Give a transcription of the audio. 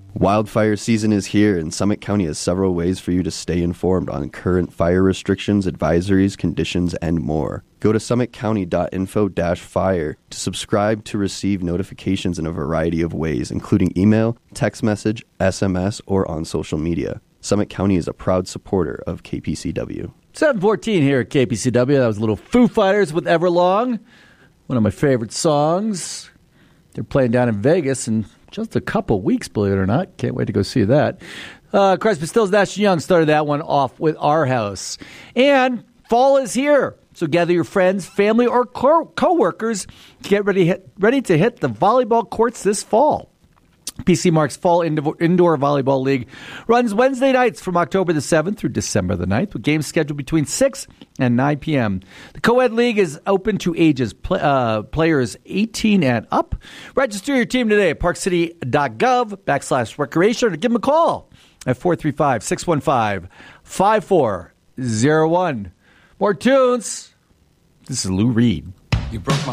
Wildfire season is here, and Summit County has several ways for you to stay informed on current fire restrictions, advisories, conditions, and more. Go to summitcounty.info-fire to subscribe to receive notifications in a variety of ways, including email, text message, SMS, or on social media. Summit County is a proud supporter of KPCW. 7:14 here at KPCW. That was a little Foo Fighters with Everlong, one of my favorite songs. They're playing down in Vegas in just a couple weeks, believe it or not. Can't wait to go see that. Christ Pastilles, Nash & Young started that one off with Our House. And fall is here. So gather your friends, family, or co-workers to get ready to hit the volleyball courts this fall. PC Mark's Fall Indoor Volleyball League runs Wednesday nights from October the 7th through December the 9th, with games scheduled between 6 and 9 p.m. The co-ed league is open to ages players 18 and up. Register your team today at parkcity.gov/recreation or give them a call at 435-615-5401. More tunes. This is Lou Reed. You broke my